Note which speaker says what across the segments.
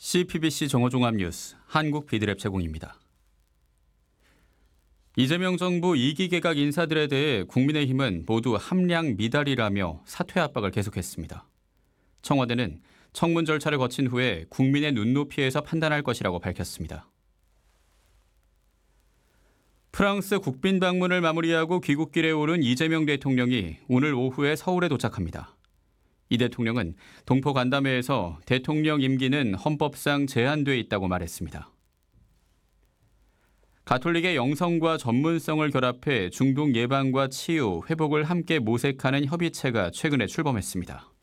Speaker 1: CPBC 정오종합뉴스 한국 비드랩 제공입니다. 이재명 정부 2기 개각 인사들에 대해 국민의힘은 모두 함량 미달이라며 사퇴 압박을 계속했습니다. 청와대는 청문 절차를 거친 후에 국민의 눈높이에서 판단할 것이라고 밝혔습니다. 프랑스 국빈 방문을 마무리하고 귀국길에 오른 이재명 대통령이 오늘 오후에 서울에 도착합니다. 이 대통령은 동포 간담회에서 대통령 임기는 헌법상 제한돼 있다고 말했습니다. 가톨릭의 영성과 전문성을 결합해 중동 예방과 치유, 회복을 함께 모색하는 협의체가 최근에 출범했습니다.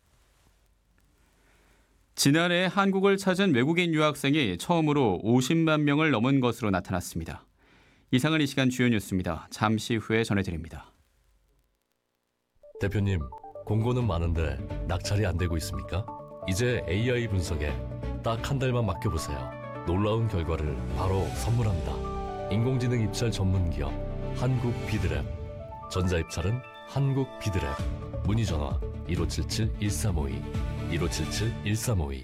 Speaker 1: 지난해 한국을 찾은 외국인 유학생이 처음으로 50만 명을 넘은 것으로 나타났습니다. 이상은 이 시간 주요 뉴스입니다. 잠시 후에 전해드립니다.
Speaker 2: 대표님, 공고는 많은데 낙찰이 안 되고 있습니까? 이제 AI 분석에 딱 한 달만 맡겨보세요. 놀라운 결과를 바로 선물합니다. 인공지능 입찰 전문 기업 한국 비드랩. 전자입찰은 한국 비드랩. 문의 전화 1577-1352 1577-1352.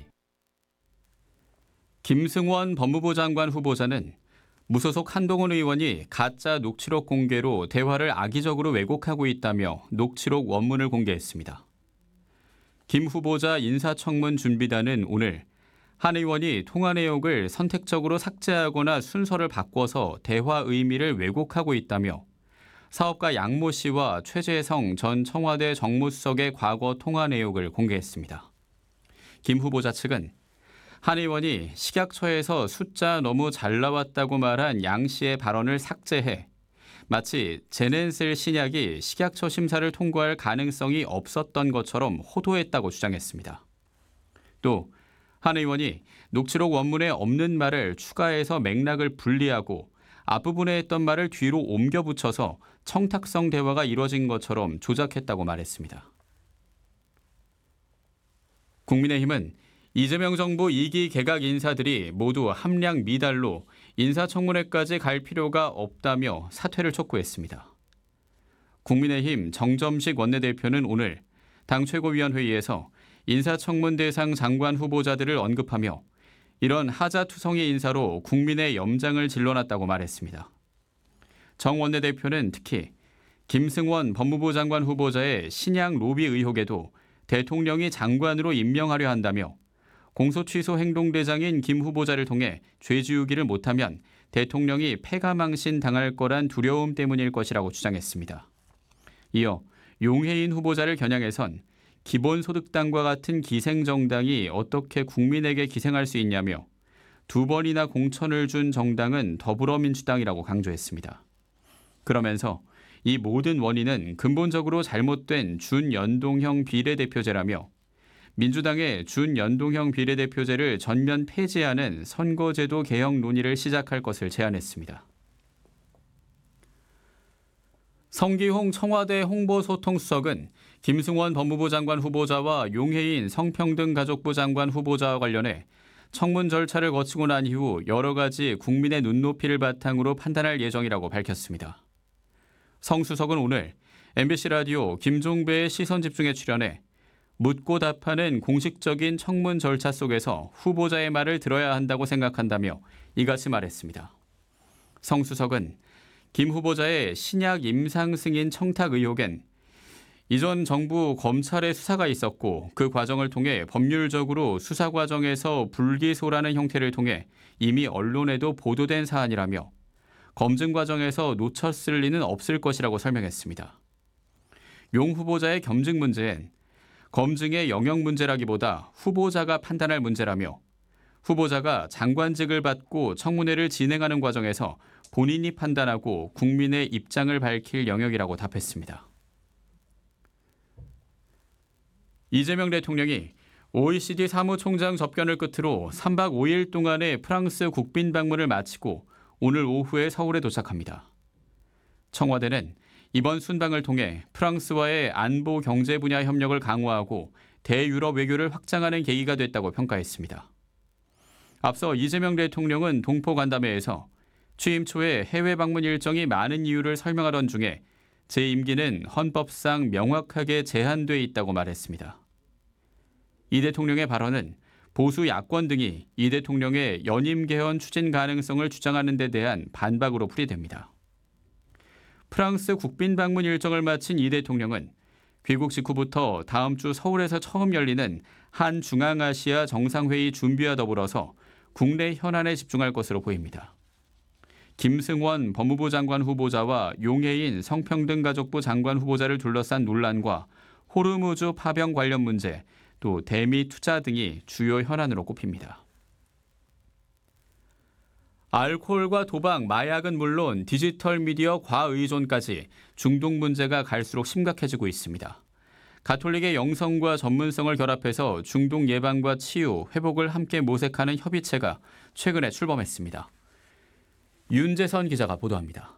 Speaker 1: 김승원 법무부 장관 후보자는 무소속 한동훈 의원이 가짜 녹취록 공개로 대화를 악의적으로 왜곡하고 있다며 녹취록 원문을 공개했습니다. 김 후보자 인사청문 준비단은 오늘 한 의원이 통화 내용을 선택적으로 삭제하거나 순서를 바꿔서 대화 의미를 왜곡하고 있다며 사업가 양모 씨와 최재성 전 청와대 정무수석의 과거 통화 내용을 공개했습니다. 김 후보자 측은 한 의원이 식약처에서 숫자 너무 잘 나왔다고 말한 양 씨의 발언을 삭제해 마치 제넨셀 신약이 식약처 심사를 통과할 가능성이 없었던 것처럼 호도했다고 주장했습니다. 또 한 의원이 녹취록 원문에 없는 말을 추가해서 맥락을 분리하고 앞부분에 했던 말을 뒤로 옮겨 붙여서 청탁성 대화가 이뤄진 것처럼 조작했다고 말했습니다. 국민의힘은 이재명 정부 2기 개각 인사들이 모두 함량 미달로 인사청문회까지 갈 필요가 없다며 사퇴를 촉구했습니다. 국민의힘 정점식 원내대표는 오늘 당 최고위원회의에서 인사청문 대상 장관 후보자들을 언급하며 이런 하자투성의 인사로 국민의 염장을 질러놨다고 말했습니다. 정 원내대표는 특히 김승원 법무부 장관 후보자의 신양 로비 의혹에도 대통령이 장관으로 임명하려 한다며 공소 취소 행동대장인 김 후보자를 통해 죄지우기를 못하면 대통령이 패가망신 당할 거란 두려움 때문일 것이라고 주장했습니다. 이어 용해인 후보자를 겨냥해선 기본소득당과 같은 기생정당이 어떻게 국민에게 기생할 수 있냐며 2번이나 공천을 준 정당은 더불어민주당이라고 강조했습니다. 그러면서 이 모든 원인은 근본적으로 잘못된 준연동형 비례대표제라며 민주당의 준연동형 비례대표제를 전면 폐지하는 선거제도 개혁 논의를 시작할 것을 제안했습니다. 성기홍 청와대 홍보소통수석은 김승원 법무부 장관 후보자와 용해인 성평등가족부 장관 후보자와 관련해 청문 절차를 거치고 난 이후 여러 가지 국민의 눈높이를 바탕으로 판단할 예정이라고 밝혔습니다. 성 수석은 오늘 MBC 라디오 김종배의 시선집중에 출연해 묻고 답하는 공식적인 청문 절차 속에서 후보자의 말을 들어야 한다고 생각한다며 이같이 말했습니다. 성 수석은 김 후보자의 신약 임상 승인 청탁 의혹엔 이전 정부 검찰의 수사가 있었고 그 과정을 통해 법률적으로 수사 과정에서 불기소라는 형태를 통해 이미 언론에도 보도된 사안이라며 검증 과정에서 놓쳤을 리는 없을 것이라고 설명했습니다. 용 후보자의 겸증 문제엔 검증의 영역 문제라기보다 후보자가 판단할 문제라며 후보자가 장관직을 받고 청문회를 진행하는 과정에서 본인이 판단하고 국민의 입장을 밝힐 영역이라고 답했습니다. 이재명 대통령이 OECD 사무총장 접견을 끝으로 3박 5일 동안의 프랑스 국빈 방문을 마치고 오늘 오후에 서울에 도착합니다. 청와대는 이번 순방을 통해 프랑스와의 안보 경제 분야 협력을 강화하고 대유럽 외교를 확장하는 계기가 됐다고 평가했습니다. 앞서 이재명 대통령은 동포 간담회에서 취임 초에 해외 방문 일정이 많은 이유를 설명하던 중에 제 임기는 헌법상 명확하게 제한돼 있다고 말했습니다. 이 대통령의 발언은 보수 야권 등이 이 대통령의 연임 개헌 추진 가능성을 주장하는 데 대한 반박으로 풀이됩니다. 프랑스 국빈 방문 일정을 마친 이 대통령은 귀국 직후부터 다음 주 서울에서 처음 열리는 한중앙아시아 정상회의 준비와 더불어서 국내 현안에 집중할 것으로 보입니다. 김승원 법무부 장관 후보자와 용해인 성평등가족부 장관 후보자를 둘러싼 논란과 호르무즈 파병 관련 문제, 또 대미 투자 등이 주요 현안으로 꼽힙니다. 알코올과 도박, 마약은 물론 디지털 미디어 과의존까지 중독 문제가 갈수록 심각해지고 있습니다. 가톨릭의 영성과 전문성을 결합해서 중독 예방과 치유, 회복을 함께 모색하는 협의체가 최근에 출범했습니다. 윤재선 기자가 보도합니다.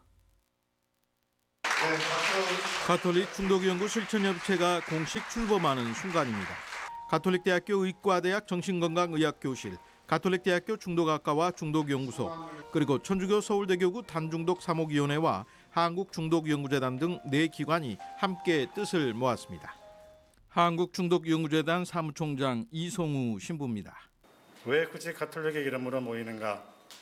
Speaker 3: 가톨릭 중독연구 실천협의체가 공식 출범하는 순간입니다. 가톨릭대학교 의과대학 정신건강의학교실, 가톨릭대학교 중독학과와 중독연구소, 그리고 천주교 서울대교구 단중독 사목위원회와 한국중독연구재단 등 4기관이 함께 뜻을 모았습니다. 한국중독연구재단 사무총장 이송우 신부입니다.
Speaker 4: 왜 굳이 가톨릭의 이름으로 모이는가?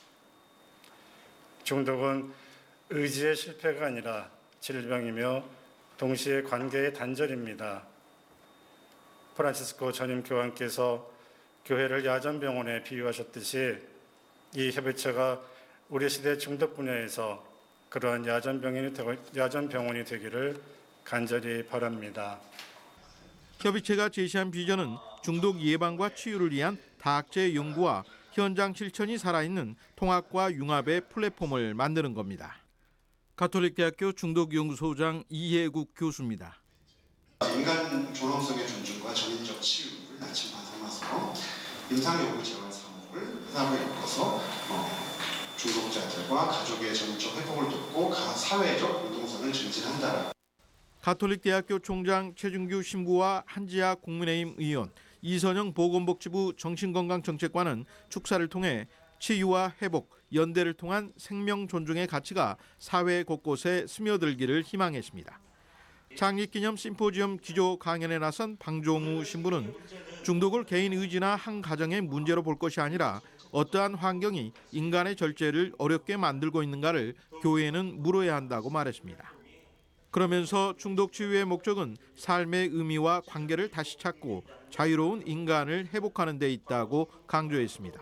Speaker 4: 중독은 의지의 실패가 아니라 질병이며 동시에 관계의 단절입니다. 프란치스코 전임 교황께서 교회를 야전병원에 비유하셨듯이 이 협의체가 우리 시대 중독 분야에서 그러한 야전병원이 되기를 간절히 바랍니다.
Speaker 3: 협의체가 제시한 비전은 중독 예방과 치유를 위한 다학제 연구와 현장 실천이 살아있는 통합과 융합의 플랫폼을 만드는 겁니다. 가톨릭대학교 중독연구소장 이혜국 교수입니다.
Speaker 5: 인간 존엄성의 존중과 전인적 치유를 나침반 삼아서 임상연구 재활 사목을 사업에 엮어서 중독자들과 가족의 전인적 회복을 돕고 사회적 유동성을 증진한다.
Speaker 3: 가톨릭대학교 총장 최준규 신부와 한지아 국민의힘 의원, 이선영 보건복지부 정신건강정책관은 축사를 통해 치유와 회복, 연대를 통한 생명 존중의 가치가 사회 곳곳에 스며들기를 희망했습니다. 창립기념 심포지엄 기조 강연에 나선 방종우 신부는 중독을 개인 의지나 한 가정의 문제로 볼 것이 아니라 어떠한 환경이 인간의 절제를 어렵게 만들고 있는가를 교회는 물어야 한다고 말했습니다. 그러면서 중독 치유의 목적은 삶의 의미와 관계를 다시 찾고 자유로운 인간을 회복하는 데 있다고 강조했습니다.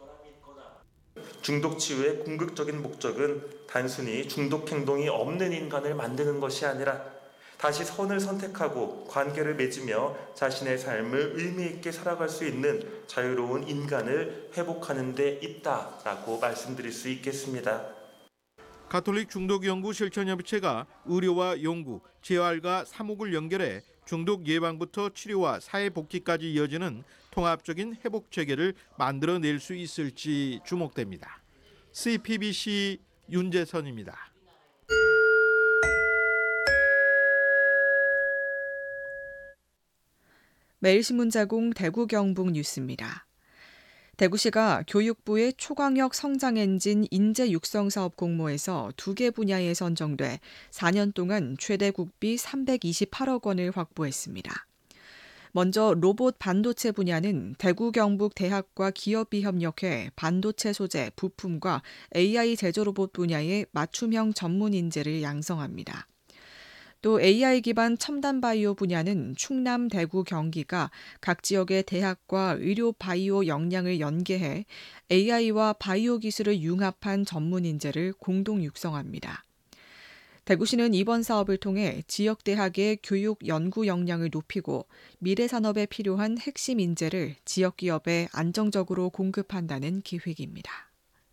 Speaker 6: 중독 치유의 궁극적인 목적은 단순히 중독 행동이 없는 인간을 만드는 것이 아니라 다시 선을 선택하고 관계를 맺으며 자신의 삶을 의미 있게 살아갈 수 있는 자유로운 인간을 회복하는 데 있다라고 말씀드릴 수 있겠습니다.
Speaker 3: 가톨릭 중독연구 실천협의체가 의료와 연구, 재활과 사목을 연결해 중독 예방부터 치료와 사회복귀까지 이어지는 통합적인 회복 체계를 만들어낼 수 있을지 주목됩니다. CPBC 윤재선입니다.
Speaker 7: 매일신문자공 대구 경북 뉴스입니다. 대구시가 교육부의 초광역 성장엔진 인재 육성 사업 공모에서 2개 분야에 선정돼 4년 동안 최대 국비 328억 원을 확보했습니다. 먼저 로봇 반도체 분야는 대구 경북 대학과 기업이 협력해 반도체 소재, 부품과 AI 제조 로봇 분야의 맞춤형 전문 인재를 양성합니다. 또 AI 기반 첨단 바이오 분야는 충남, 대구, 경기가 각 지역의 대학과 의료 바이오 역량을 연계해 AI와 바이오 기술을 융합한 전문 인재를 공동 육성합니다. 대구시는 이번 사업을 통해 지역 대학의 교육 연구 역량을 높이고 미래 산업에 필요한 핵심 인재를 지역 기업에 안정적으로 공급한다는 계획입니다.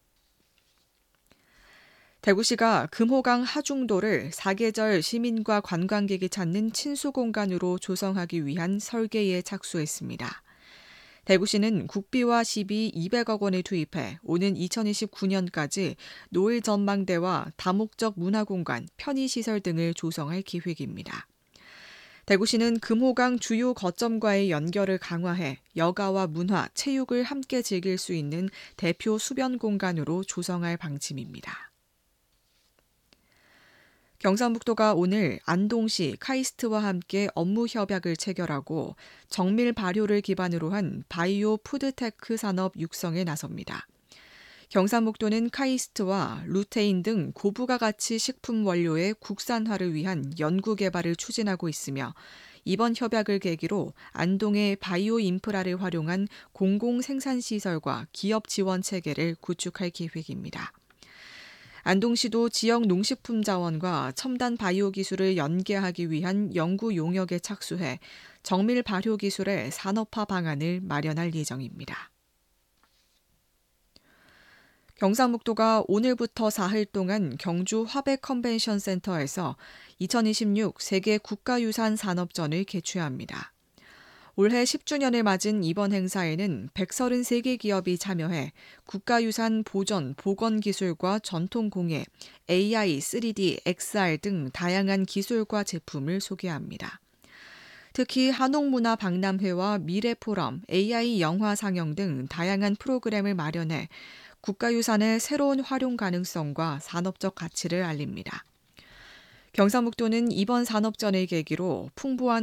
Speaker 7: 대구시가 금호강 하중도를 사계절 시민과 관광객이 찾는 친수 공간으로 조성하기 위한 설계에 착수했습니다. 대구시는 국비와 시비 200억 원을 투입해 오는 2029년까지 노을 전망대와 다목적 문화공간, 편의시설 등을 조성할 계획입니다. 대구시는 금호강 주요 거점과의 연결을 강화해 여가와 문화, 체육을 함께 즐길 수 있는 대표 수변 공간으로 조성할 방침입니다. 경상북도가 오늘 안동시 카이스트와 함께 업무 협약을 체결하고 정밀 발효를 기반으로 한 바이오 푸드테크 산업 육성에 나섭니다. 경상북도는 카이스트와 루테인 등 고부가 가치 식품 원료의 국산화를 위한 연구 개발을 추진하고 있으며 이번 협약을 계기로 안동의 바이오 인프라를 활용한 공공 생산시설과 기업 지원 체계를 구축할 계획입니다. 안동시도 지역 농식품 자원과 첨단 바이오 기술을 연계하기 위한 연구 용역에 착수해 정밀 발효 기술의 산업화 방안을 마련할 예정입니다. 경상북도가 오늘부터 사흘 동안 경주 화백 컨벤션 센터에서 2026 세계 국가유산 산업전을 개최합니다. 올해 10주년을 맞은 이번 행사에는 133개 기업이 참여해 국가유산 보전, 보건 기술과 전통 공예, AI, 3D, XR 등 다양한 기술과 제품을 소개합니다. 특히 한옥문화박람회와 미래포럼, AI 영화 상영 등 다양한 프로그램을 마련해 국가유산의 새로운 활용 가능성과 산업적 가치를 알립니다. 경상북도는 이번 산업전을 계기로 풍부한